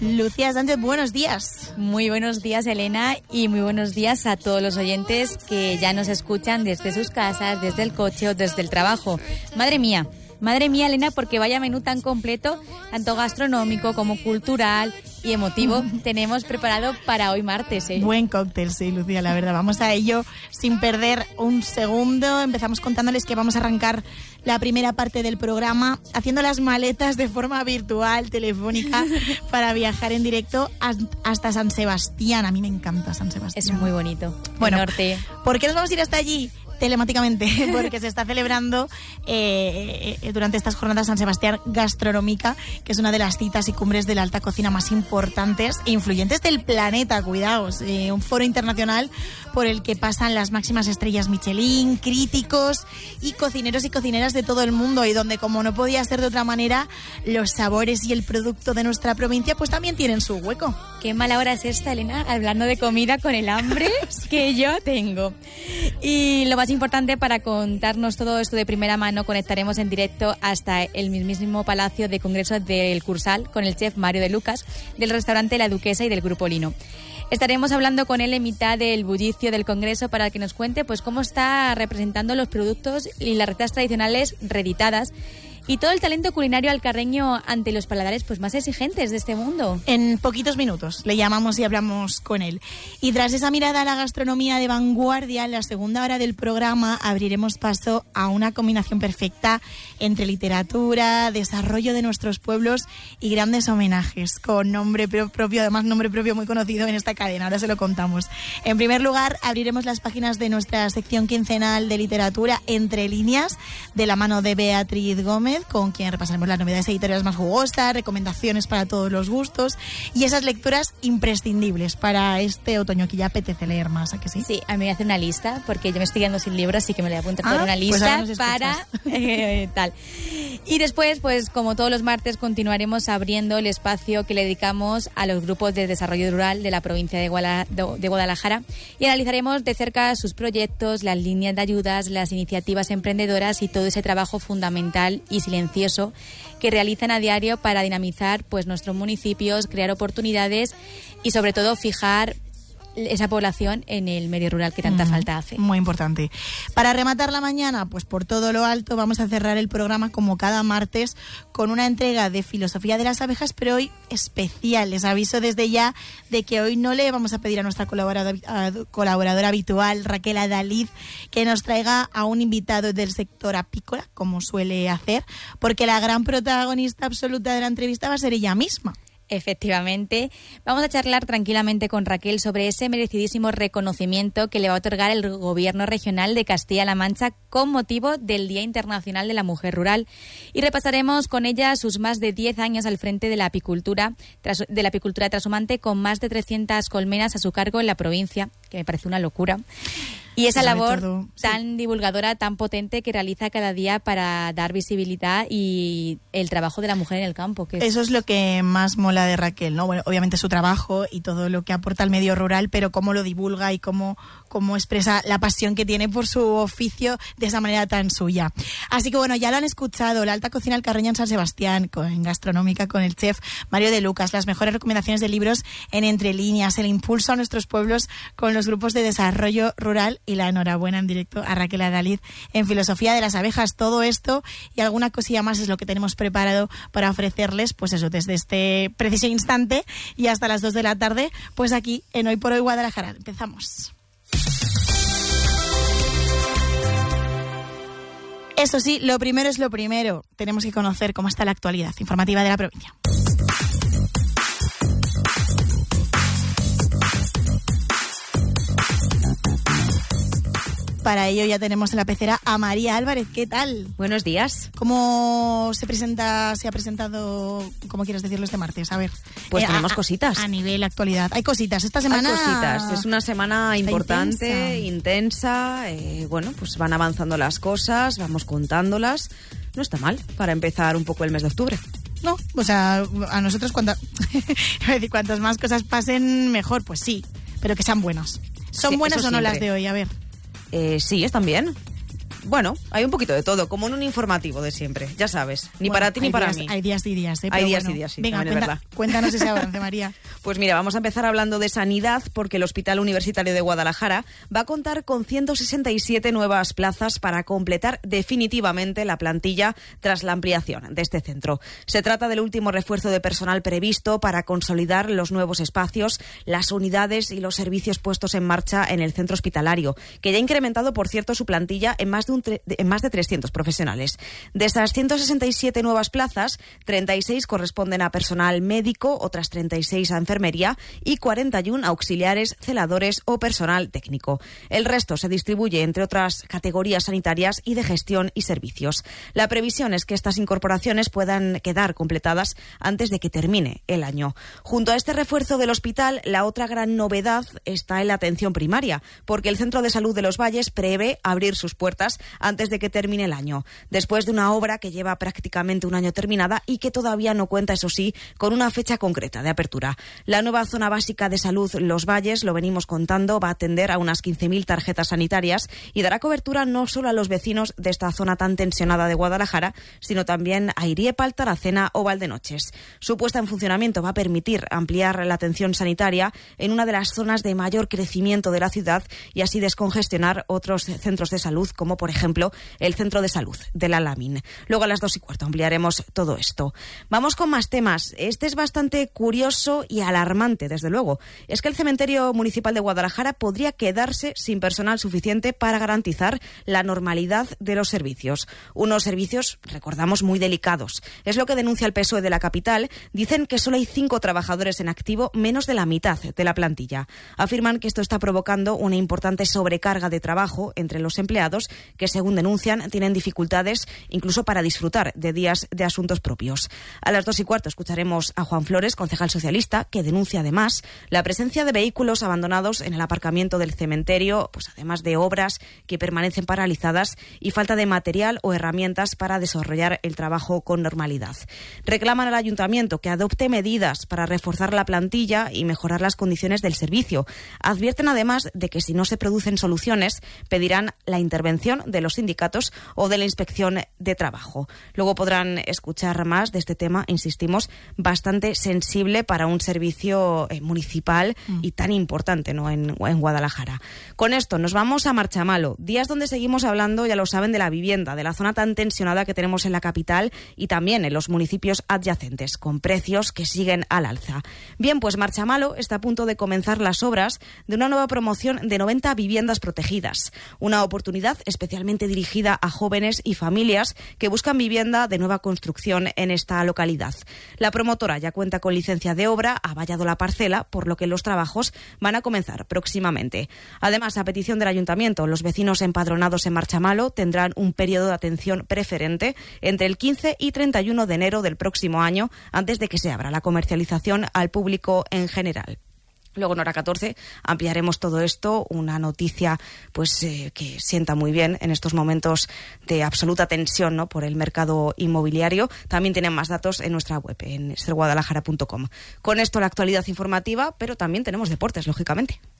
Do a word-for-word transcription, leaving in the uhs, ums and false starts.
Lucía Sánchez, buenos días. Muy buenos días, Elena, y muy buenos días a todos los oyentes que ya nos escuchan desde sus casas, desde el coche o desde el trabajo. Madre mía, madre mía, Elena, porque vaya menú tan completo, tanto gastronómico como cultural y emotivo, tenemos preparado para hoy martes, ¿eh? Buen cóctel, sí, Lucía, la verdad. Vamos a ello sin perder un segundo. Empezamos contándoles que vamos a arrancar la primera parte del programa haciendo las maletas de forma virtual, telefónica, para viajar en directo hasta San Sebastián. A mí me encanta San Sebastián. Es muy bonito. Bueno, el norte. ¿Por qué nos vamos a ir hasta allí? Telemáticamente, porque se está celebrando eh, eh, durante estas jornadas San Sebastián Gastronómica, que es una de las citas y cumbres de la alta cocina más importantes e influyentes del planeta, cuidaos, eh, un foro internacional por el que pasan las máximas estrellas Michelin, críticos y cocineros y cocineras de todo el mundo, y donde, como no podía ser de otra manera, los sabores y el producto de nuestra provincia pues también tienen su hueco. Qué mala hora es esta, Elena, hablando de comida con el hambre que yo tengo. Y lo más importante, para contarnos todo esto de primera mano, conectaremos en directo hasta el mismísimo Palacio de Congreso del Cursal con el chef Mario de Lucas, del restaurante La Duquesa y del Grupo Lino. Estaremos hablando con él en mitad del bullicio del Congreso para que nos cuente pues cómo está representando los productos y las recetas tradicionales reeditadas y todo el talento culinario alcarreño ante los paladares pues más exigentes de este mundo. En poquitos minutos le llamamos y hablamos con él. Y tras esa mirada a la gastronomía de vanguardia, en la segunda hora del programa abriremos paso a una combinación perfecta entre literatura, desarrollo de nuestros pueblos y grandes homenajes, con nombre propio, además nombre propio muy conocido en esta cadena. Ahora se lo contamos. En primer lugar, abriremos las páginas de nuestra sección quincenal de literatura Entre Líneas, de la mano de Beatriz Gómez, con quien repasaremos las novedades editoriales más jugosas, recomendaciones para todos los gustos y esas lecturas imprescindibles para este otoño que ya apetece leer más, ¿a que sí? Sí, a mí me hace una lista, porque yo me estoy quedando sin libros, así que me voy a apuntar ah, por una lista pues para eh, tal. Y después, pues como todos los martes, continuaremos abriendo el espacio que le dedicamos a los grupos de desarrollo rural de la provincia de, Guala, de Guadalajara, y analizaremos de cerca sus proyectos, las líneas de ayudas, las iniciativas emprendedoras y todo ese trabajo fundamental y silencioso que realizan a diario para dinamizar pues nuestros municipios, crear oportunidades y sobre todo fijar esa población en el medio rural que tanta mm, falta hace. Muy importante. Para rematar la mañana, pues por todo lo alto, vamos a cerrar el programa como cada martes con una entrega de Filosofía de las Abejas, pero hoy especial. Les aviso desde ya de que hoy no le vamos a pedir a nuestra colaboradora, a, colaboradora habitual, Raquel Adalid, que nos traiga a un invitado del sector apícola, como suele hacer, porque la gran protagonista absoluta de la entrevista va a ser ella misma. Efectivamente, vamos a charlar tranquilamente con Raquel sobre ese merecidísimo reconocimiento que le va a otorgar el Gobierno Regional de Castilla-La Mancha con motivo del Día Internacional de la Mujer Rural, y repasaremos con ella sus más de diez años al frente de la apicultura, de la apicultura trashumante, con más de trescientas colmenas a su cargo en la provincia, que me parece una locura. Y esa labor todo, sí. tan divulgadora, tan potente que realiza cada día para dar visibilidad y el trabajo de la mujer en el campo. Que es... Eso es lo que más mola de Raquel, ¿no? Bueno, obviamente su trabajo y todo lo que aporta al medio rural, pero cómo lo divulga y cómo, cómo expresa la pasión que tiene por su oficio de esa manera tan suya. Así que bueno, ya lo han escuchado, la alta cocina alcarreña en San Sebastián, con, en gastronómica con el chef Mario de Lucas, las mejores recomendaciones de libros en Entre Líneas, el impulso a nuestros pueblos con los grupos de desarrollo rural y la enhorabuena en directo a Raquel Adalid en Filosofía de las Abejas. Todo esto y alguna cosilla más es lo que tenemos preparado para ofrecerles, pues eso, desde este preciso instante y hasta las dos de la tarde, pues aquí en Hoy por Hoy Guadalajara. Empezamos. Eso sí, lo primero es lo primero. Tenemos que conocer cómo está la actualidad informativa de la provincia. Para ello ya tenemos en la pecera a María Álvarez. ¿Qué tal? Buenos días. ¿Cómo se presenta, se ha presentado, cómo quieres decirlo, este martes? A ver. Pues eh, tenemos a, cositas. A nivel actualidad. Hay cositas. Esta semana... Hay cositas. Es una semana importante, intensa. intensa eh, bueno, pues van avanzando las cosas, vamos contándolas. No está mal para empezar un poco el mes de octubre. No, o sea, a nosotros cuantas, cuantas más cosas pasen, mejor. Pues sí, pero que sean buenas. ¿Son sí, buenas o no siempre. Las de hoy? A ver. Eh, sí, están bien. bueno, hay un poquito de todo, como en un informativo de siempre, ya sabes, ni Bueno, para ti ni para días, mí. Hay días y días, ¿eh? Hay Pero días bueno, y días, sí, venga, también es cuenta- verdad. cuéntanos ese avance, María. Pues mira, vamos a empezar hablando de sanidad porque el Hospital Universitario de Guadalajara va a contar con ciento sesenta y siete nuevas plazas para completar definitivamente la plantilla tras la ampliación de este centro. Se trata del último refuerzo de personal previsto para consolidar los nuevos espacios, las unidades y los servicios puestos en marcha en el centro hospitalario, que ya ha incrementado, por cierto, su plantilla en más de, un tre- en más de trescientos profesionales. De esas ciento sesenta y siete nuevas plazas, treinta y seis corresponden a personal médico, otras treinta y seis a enfermería y cuarenta y uno a auxiliares, celadores o personal técnico. El resto se distribuye entre otras categorías sanitarias y de gestión y servicios. La previsión es que estas incorporaciones puedan quedar completadas antes de que termine el año. Junto a este refuerzo del hospital, la otra gran novedad está en la atención primaria, porque el Centro de Salud de Los Valles prevé abrir sus puertas antes de que termine el año, después de una obra que lleva prácticamente un año terminada y que todavía no cuenta, eso sí, con una fecha concreta de apertura. La nueva zona básica de salud Los Valles, lo venimos contando, va a atender a unas quince mil tarjetas sanitarias y dará cobertura no solo a los vecinos de esta zona tan tensionada de Guadalajara, sino también a Iriepal, Taracena o Valdenoches. Su puesta en funcionamiento va a permitir ampliar la atención sanitaria en una de las zonas de mayor crecimiento de la ciudad y así descongestionar otros centros de salud, como por ejemplo el Centro de Salud de la Lamin. Luego a las dos y cuarto ampliaremos todo esto. Vamos con más temas. Este es bastante curioso y alarmante, desde luego. Es que el Cementerio Municipal de Guadalajara podría quedarse sin personal suficiente para garantizar la normalidad de los servicios. Unos servicios, recordamos, muy delicados. Es lo que denuncia el P S O E de la capital. Dicen que solo hay cinco trabajadores en activo, menos de la mitad de la plantilla. Afirman que esto está provocando una importante sobrecarga de trabajo entre los empleados que, según denuncian, tienen dificultades incluso para disfrutar de días de asuntos propios. A las dos y cuarto escucharemos a Juan Flores, concejal socialista, que denuncia además la presencia de vehículos abandonados en el aparcamiento del cementerio, pues además de obras que permanecen paralizadas y falta de material o herramientas para desarrollar el trabajo con normalidad. Reclaman al ayuntamiento que adopte medidas para reforzar la plantilla y mejorar las condiciones del servicio. Advierten además de que si no se producen soluciones, pedirán la intervención de los sindicatos o de la Inspección de Trabajo. Luego podrán escuchar más de este tema, insistimos, bastante sensible para un servicio eh, municipal mm. y tan importante, ¿no?, en, en Guadalajara. Con esto nos vamos a Marchamalo, días donde seguimos hablando, ya lo saben, de la vivienda, de la zona tan tensionada que tenemos en la capital y también en los municipios adyacentes, con precios que siguen al alza. Bien, pues Marchamalo está a punto de comenzar las obras de una nueva promoción de noventa viviendas protegidas, una oportunidad especialmente dirigida a jóvenes y familias que buscan vivienda de nueva construcción en esta localidad. La promotora ya cuenta con licencia de obra, ha vallado la parcela, por lo que los trabajos van a comenzar próximamente. Además, a petición del ayuntamiento, los vecinos empadronados en Marchamalo tendrán un periodo de atención preferente entre el quince y treinta y uno de enero del próximo año, antes de que se abra la comercialización al público en general. Luego en hora catorce ampliaremos todo esto, una noticia pues eh, que sienta muy bien en estos momentos de absoluta tensión, ¿no?, por el mercado inmobiliario. También tienen más datos en nuestra web, en ser guadalajara punto com. Con esto la actualidad informativa, pero también tenemos deportes, lógicamente.